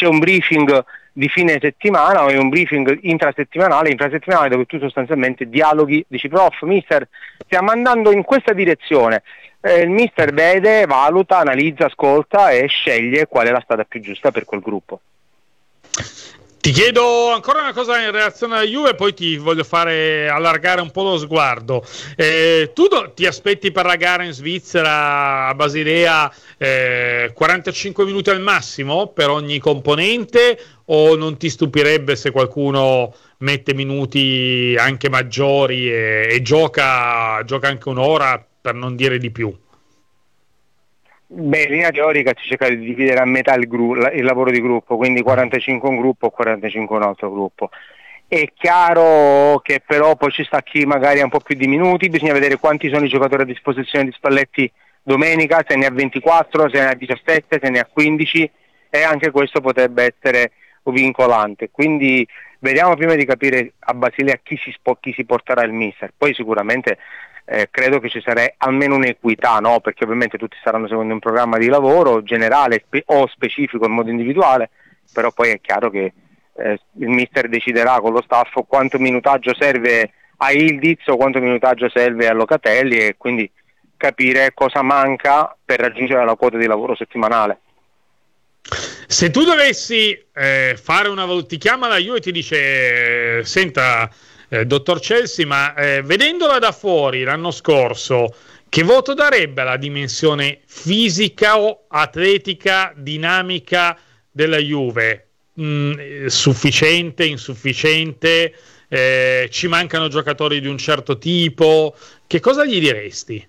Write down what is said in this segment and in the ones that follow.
c'è un briefing di fine settimana o un briefing infrasettimanale dove tu sostanzialmente dialoghi, dici prof, mister, stiamo andando in questa direzione, il mister vede, valuta, analizza, ascolta e sceglie qual è la strada più giusta per quel gruppo. Ti chiedo ancora una cosa in relazione alla Juve, poi ti voglio fare allargare un po' lo sguardo. Tu ti aspetti per la gara in Svizzera a Basilea 45 minuti al massimo per ogni componente, o non ti stupirebbe se qualcuno mette minuti anche maggiori e gioca anche un'ora, per non dire di più? Beh, in linea teorica si cerca di dividere a metà il lavoro di gruppo, quindi 45 un gruppo, 45 un altro gruppo. È chiaro che però poi ci sta chi magari ha un po' più di minuti, bisogna vedere quanti sono i giocatori a disposizione di Spalletti domenica, se ne ha 24, se ne ha 17, se ne ha 15, e anche questo potrebbe essere vincolante. Quindi vediamo prima di capire a Basilea chi si porterà il mister, poi sicuramente credo che ci sarà almeno un'equità, no? Perché ovviamente tutti staranno seguendo un programma di lavoro generale o specifico in modo individuale, però poi è chiaro che il mister deciderà con lo staff quanto minutaggio serve a Ildiz o quanto minutaggio serve a Locatelli, e quindi capire cosa manca per raggiungere la quota di lavoro settimanale. Se tu dovessi fare una ti chiama la Juve e ti dice senta dottor Chelsea, ma vedendola da fuori l'anno scorso, che voto darebbe alla dimensione fisica o atletica, dinamica della Juve? Sufficiente, insufficiente? Ci mancano giocatori di un certo tipo? Che cosa gli diresti?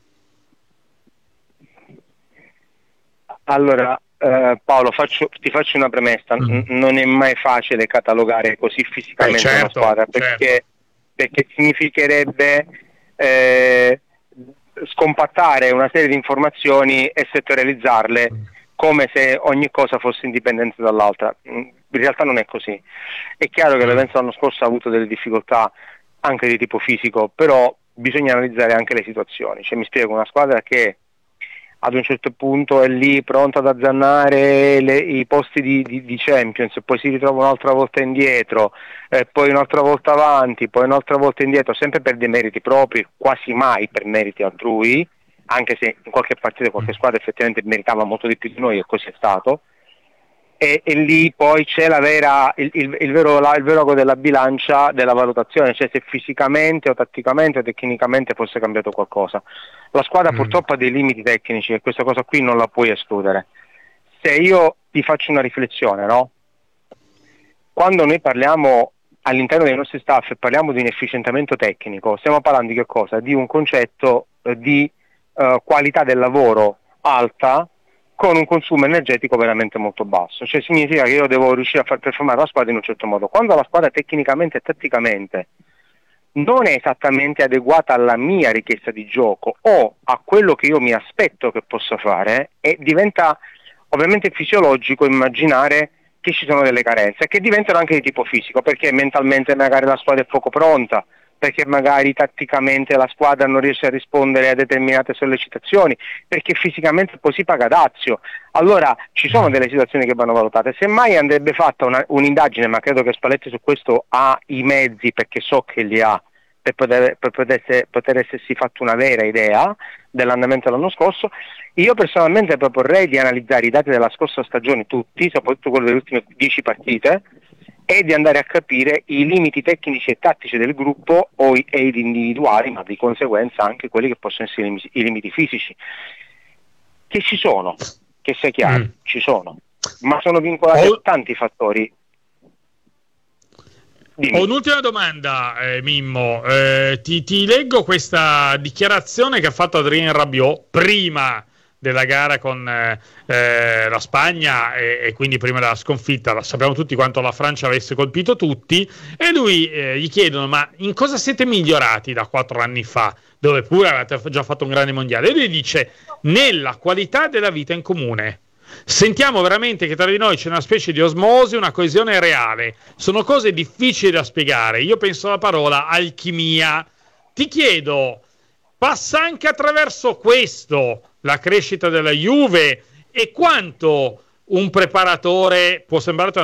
Allora, Paolo, ti faccio una premessa. Non è mai facile catalogare così fisicamente una squadra, perché significherebbe scompattare una serie di informazioni e settorializzarle come se ogni cosa fosse indipendente dall'altra. In realtà non è così. È chiaro che l'Avenza l'anno scorso ha avuto delle difficoltà anche di tipo fisico, però bisogna analizzare anche le situazioni. Cioè, mi spiego, una squadra che ad un certo punto è lì pronta ad azzannare i posti di Champions, poi si ritrova un'altra volta indietro, poi un'altra volta avanti, poi un'altra volta indietro, sempre per dei meriti propri, quasi mai per meriti altrui, anche se in qualche partita qualche squadra effettivamente meritava molto di più di noi, e così è stato. E lì poi c'è il vero ago della bilancia della valutazione, cioè se fisicamente o tatticamente o tecnicamente fosse cambiato qualcosa. La squadra purtroppo ha dei limiti tecnici e questa cosa qui non la puoi escludere. Se io ti faccio una riflessione, no? Quando noi parliamo all'interno dei nostri staff e parliamo di un efficientamento tecnico, stiamo parlando di che cosa? Di un concetto di qualità del lavoro alta, con un consumo energetico veramente molto basso. Cioè significa che io devo riuscire a far performare la squadra in un certo modo. Quando la squadra tecnicamente e tatticamente non è esattamente adeguata alla mia richiesta di gioco o a quello che io mi aspetto che possa fare, e diventa ovviamente fisiologico immaginare che ci sono delle carenze, che diventano anche di tipo fisico, perché mentalmente magari la squadra è poco pronta, perché magari tatticamente la squadra non riesce a rispondere a determinate sollecitazioni, perché fisicamente poi si paga dazio. Allora ci sono delle situazioni che vanno valutate. Semmai andrebbe fatta un'indagine, ma credo che Spalletti su questo ha i mezzi, perché so che li ha, per poter essersi fatto una vera idea dell'andamento dell'anno scorso. Io personalmente proporrei di analizzare i dati della scorsa stagione tutti, soprattutto quelli delle ultime 10 partite, e di andare a capire i limiti tecnici e tattici del gruppo ed individuali, ma di conseguenza anche quelli che possono essere i limiti fisici, che ci sono, che sia chiaro, ci sono, ma sono vincolati a tanti fattori. Ho un'ultima domanda, Mimmo. Ti leggo questa dichiarazione che ha fatto Adrien Rabiot prima della gara con la Spagna e quindi prima della sconfitta. Sappiamo tutti quanto la Francia avesse colpito tutti, e lui gli chiedono: ma in cosa siete migliorati da 4 anni fa, dove pure avete già fatto un grande mondiale? E lui dice: nella qualità della vita in comune. Sentiamo veramente che tra di noi c'è una specie di osmosi, una coesione reale. Sono cose difficili da spiegare. Io penso alla parola alchimia. Ti chiedo, passa anche attraverso questo la crescita della Juve, e quanto un preparatore, può sembrare